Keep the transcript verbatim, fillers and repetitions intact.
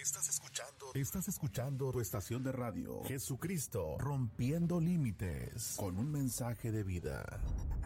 Estás escuchando, estás escuchando tu estación de radio, Jesucristo Rompiendo Límites, con un mensaje de vida.